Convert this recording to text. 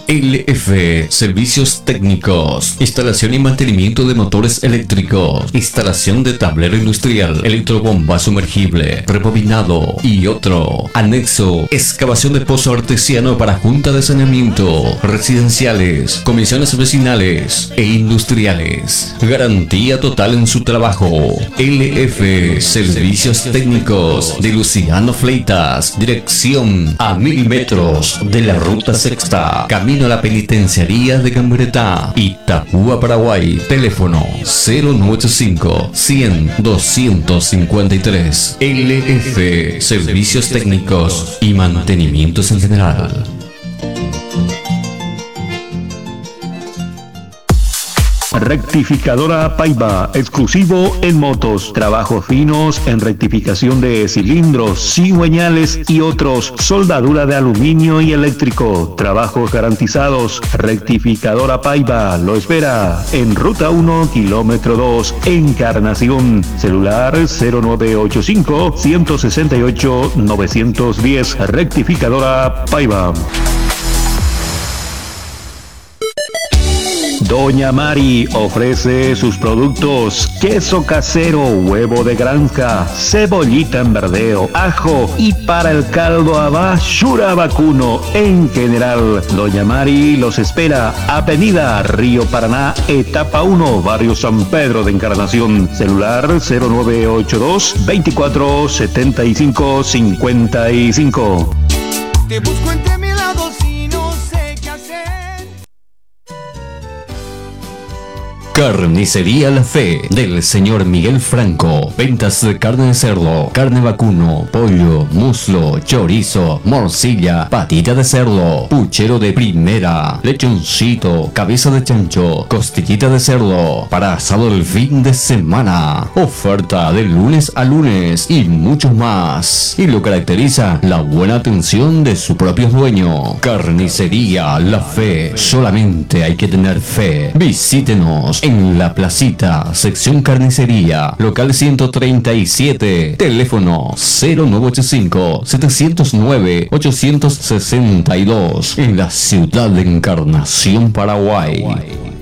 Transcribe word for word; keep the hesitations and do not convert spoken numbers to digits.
L F Servicios Técnicos, instalación y mantenimiento de motores eléctricos, instalación de tablero industrial, electrobomba sumergible, rebobinado y otro. Anexo, excavación de pozo artesiano para junta de saneamiento, residenciales, comisiones vecinales e industriales. Garantía total en su trabajo. L F Servicios Técnicos de Luciano Fleitas, dirección a mil metros de la ruta sexta, camino a la penitenciaría de Camburetá, Itapúa, Paraguay. Teléfono cero nueve ocho cinco, cien, doscientos cincuenta y tres. L F Servicios Técnicos y mantenimientos en general. Rectificadora Paiva, exclusivo en motos, trabajos finos en rectificación de cilindros, cigüeñales y otros, soldadura de aluminio y eléctrico, trabajos garantizados. Rectificadora Paiva lo espera en Ruta uno, kilómetro dos, Encarnación. Celular cero nueve ocho cinco, uno seis ocho, nueve uno cero. Rectificadora Paiva. Doña Mari ofrece sus productos: queso casero, huevo de granja, cebollita en verdeo, ajo y para el caldo habá, shura vacuno. En general, Doña Mari los espera. Avenida Río Paraná, etapa uno, barrio San Pedro de Encarnación. Celular cero nueve ocho dos, veinticuatro setenta y cinco cincuenta y cinco. Te busco entre mil lados y no sé qué hacer. Carnicería La Fe del señor Miguel Franco. Ventas de carne de cerdo, carne vacuno, pollo, muslo, chorizo, morcilla, patita de cerdo, puchero de primera, lechoncito, cabeza de chancho, costillita de cerdo, para asado el fin de semana. Oferta de lunes a lunes y mucho más. Y lo caracteriza la buena atención de su propio dueño. Carnicería La Fe. Solamente hay que tener fe. Visítenos en La Placita, sección carnicería, local ciento treinta y siete, teléfono cero nueve ocho cinco, siete cero nueve, ocho seis dos, en la ciudad de Encarnación, Paraguay.